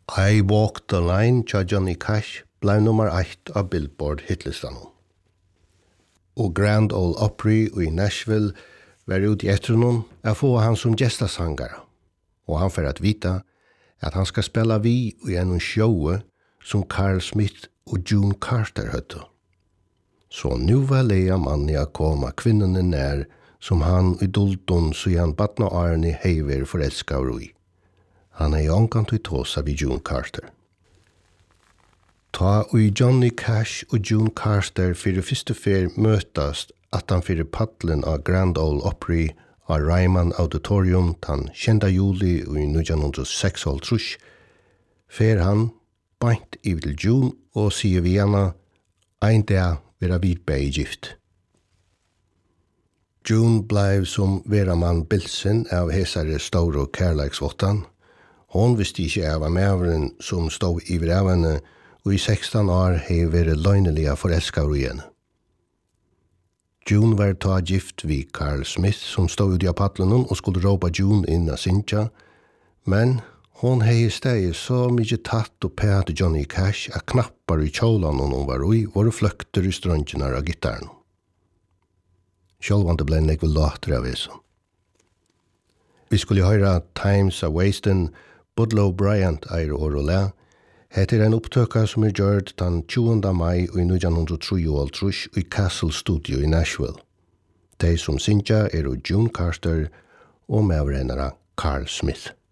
I Walked the Line tja Johnny Cash blev nummer 1 av Billboard hitlistanum. Og Grand Ole Opry i Nashville var ut i etternom å få han som gestasangare. Og han får at vita at han skal spela vi i en show som Carl Smith og June Carter høtte. Så nu var leia manni a koma kvinnene nær som han i dulton så han batna Arne heiver forelska rui. Han er ångkant i tåsa vid June Carter. Ta og Johnny Cash og June Carter fyrir fyrste fer møtast at han fyrir paddlen av Grand Ole Opry av Ryman Auditorium den 10. juli i 1906 fer han beint i til June og sier vi henne ein dag vera vid bei gift. June blev som vera mann bilsen av hesare store kærleiksvottan. Hon visste ikke av mævren som stod i vrevene og i 16 år hei vært løgnelige forelskar igjen. June var ta gift vid Carl Smith som stod ut i paddlen og skulle råpa June inn av Sinja, men hon hei i stedet så mykje tatt og pæt Johnny Cash at knappar i kjolan hon var ui var fløkter i strøntjene av gitaren. Sjølvande ble nekve låter av eso. Vi skulle høyra Times a Wastin, Budlow Bryant eir orolea. Heter en opptøka som gjørt den 20. mai i 1933 i Castle Studio i Nashville. De som synger June Carter og medvrenere Carl Smith.